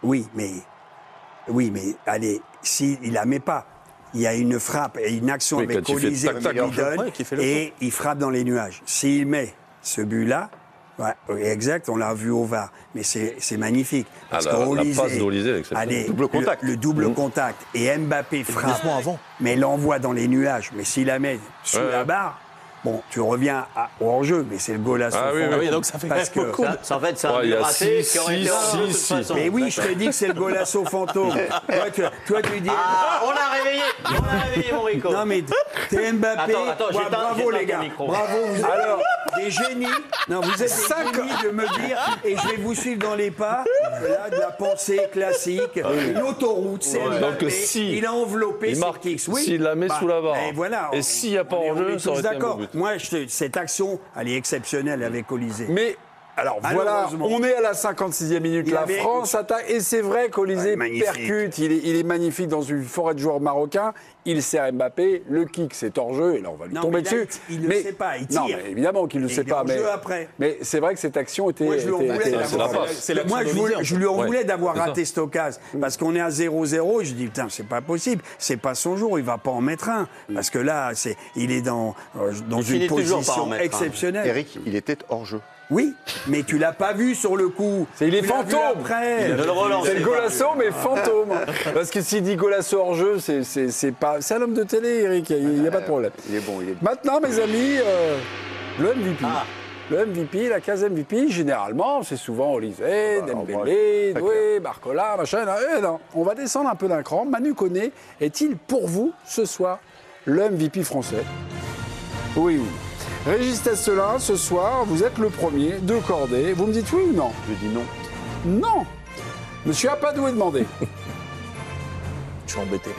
Oui, mais allez, s'il la met pas, il y a une frappe et une action avec Olysée qui lui donne et il frappe dans les nuages. S'il met ce but-là, ouais, exact, on l'a vu au VAR, mais c'est magnifique. Parce la passe d'Olysée, allez, le double contact et Mbappé frappe, mais l'envoie dans les nuages. Mais s'il la met sous la barre. Bon, tu reviens au hors-jeu, mais c'est le goal à son fond. Oui, donc ça fait parce que beaucoup. En fait, c'est un but raté qui aurait été hors-jeu de toute façon. Mais oui, je te dis que c'est le golasso fantôme. Toi, tu dis... Ah, on l'a réveillé, mon Rico. Non, mais t'es Mbappé. Attends, bravo, les gars. Bravo, vous êtes alors, des génies. Non, vous êtes des génies de me dire, et je vais vous suivre dans les pas, là, de la pensée classique, une autoroute, c'est Mbappé. Donc, il a enveloppé ses kicks. Oui. S'il la met sous la barre. Et s'il n'y a pas hors-jeu, ça aurait été un beau but. Moi, cette action, elle est exceptionnelle avec Olysée. Mais, alors voilà, on est à la 56e minute, la France attaque, et c'est vrai qu'Olysée percute, il est magnifique dans une forêt de joueurs marocains, il sert Mbappé, le kick c'est hors-jeu, et là on va lui tomber dessus. Il ne le sait pas, il tire. Non, mais évidemment qu'il ne le sait pas, mais c'est vrai que cette action était... Moi, je lui en voulais d'avoir raté cette occasion, parce qu'on est à 0-0, et je dis, putain, c'est pas possible, c'est pas son jour, il va pas en mettre un, parce que là, il est dans une position exceptionnelle. Eric, il était hors-jeu. Oui, mais tu l'as pas vu sur le coup. Il est fantôme. C'est le golasso, mais fantôme. Parce que s'il dit golasso hors jeu, c'est pas. C'est un homme de télé, Eric. Il n'y a pas de problème. Il est bon. Maintenant, mes amis, le MVP. Le MVP, la case MVP, généralement, c'est souvent Olysée, Dembélé, Doué, Barcola, machin. Non, on va descendre un peu d'un cran. Manu Koné est-il pour vous ce soir le MVP français? Oui. Régis Testelin, ce soir, vous êtes le premier de cordée. Vous me dites oui ou non? Je dis non. Non. Monsieur Apadou est demandé. Je suis embêté.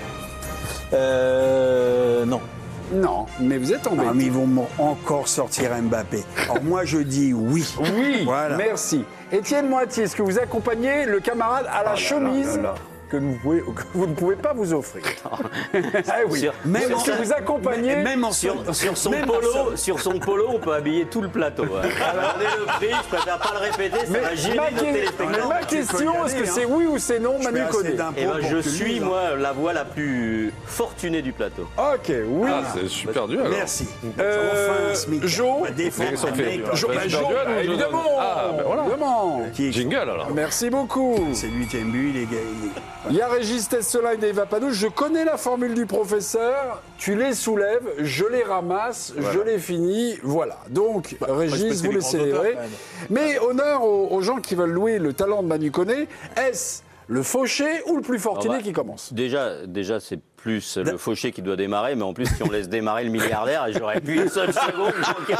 Non. Non, mais vous êtes embêté. Ah, mais ils vont encore sortir Mbappé. Alors moi, je dis oui. Oui, voilà. Merci. Étienne Moitié, est-ce que vous accompagnez le camarade à la chemise que vous ne pouvez pas vous offrir? Oui. Même est-ce que vous accompagnez sur son polo, on peut habiller tout le plateau. Regardez le prix, je préfère pas le répéter, ça va gêner nos téléspectateurs. Ma question, est-ce que c'est oui ou c'est non, Manu Koné? Je suis, moi, la voix la plus fortunée du plateau. Ok, oui. Ah, c'est super dur. Merci. Jo, évidemment. Ah, ben voilà. Jingle, alors. Merci beaucoup. C'est le 8e but, les gars. Il y a Régis Testelin et Eva Padou. Je connais la formule du professeur. Tu les soulèves, je les ramasse, je les finis. Voilà. Donc, Régis, vous les célébrez. Mais honneur aux gens qui veulent louer le talent de Manu Koné. Est-ce le fauché ou le plus fortuné qui commence? Déjà, c'est plus le fauché qui doit démarrer, mais en plus, si on laisse démarrer le milliardaire, j'aurais pu une seule seconde.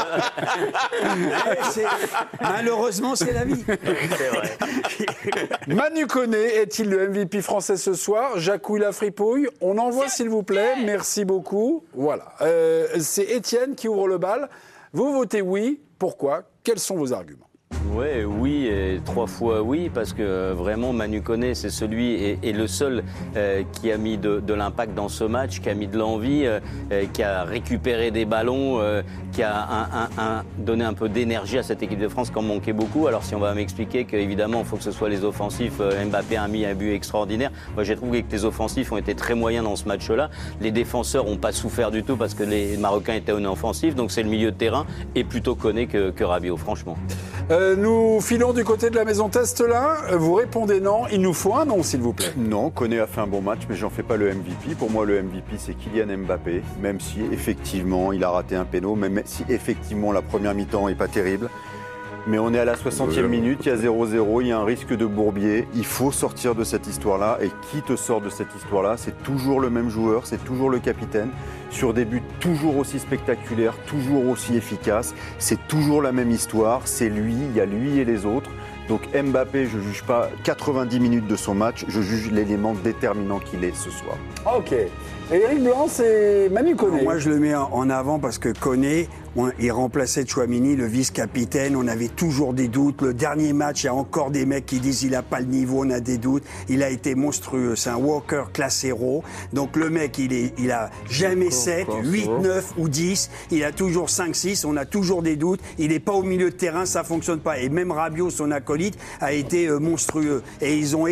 Malheureusement, c'est la vie. C'est vrai. Manu Koné est-il le MVP français ce soir? Jacouille la fripouille. On envoie, s'il vous plaît. Merci beaucoup. Voilà. C'est Étienne qui ouvre le bal. Vous votez oui. Pourquoi? Quels sont vos arguments? Ouais, oui, et 3 fois oui, parce que vraiment Manu Koné, c'est celui et le seul qui a mis de l'impact dans ce match, qui a mis de l'envie, qui a récupéré des ballons, qui a donné un peu d'énergie à cette équipe de France qui en manquait beaucoup. Alors si on va m'expliquer qu'évidemment il faut que ce soit les offensifs, Mbappé a mis un but extraordinaire. Moi j'ai trouvé que les offensifs ont été très moyens dans ce match-là. Les défenseurs n'ont pas souffert du tout parce que les Marocains étaient en offensif, donc c'est le milieu de terrain et plutôt Koné que Rabiot, franchement. Nous filons du côté de la maison Testelin. Vous répondez non. Il nous faut un non, s'il vous plaît. Non, Koné a fait un bon match, mais j'en fais pas le MVP. Pour moi, le MVP, c'est Kylian Mbappé, même si effectivement, il a raté un péno, même si effectivement, la première mi-temps est pas terrible. Mais on est à la 60e minute, il y a 0-0, il y a un risque de bourbier. Il faut sortir de cette histoire-là. Et qui te sort de cette histoire-là? C'est toujours le même joueur, c'est toujours le capitaine. Sur des buts toujours aussi spectaculaires, toujours aussi efficaces. C'est toujours la même histoire. C'est lui, il y a lui et les autres. Donc Mbappé, je ne juge pas 90 minutes de son match, je juge l'élément déterminant qu'il est ce soir. Ok. Et Eric Blanc, c'est Manu Koné. Moi, je le mets en avant parce que Koné, il remplaçait Tchouaméni, le vice-capitaine. On avait toujours des doutes. Le dernier match, il y a encore des mecs qui disent qu'il n'a pas le niveau, on a des doutes. Il a été monstrueux. C'est un walker classe héros. Donc le mec, il a jamais 7, 8, 9 ou 10. Il a toujours 5, 6. On a toujours des doutes. Il n'est pas au milieu de terrain, ça fonctionne pas. Et même Rabiot, son acolyte, a été monstrueux. Et ils ont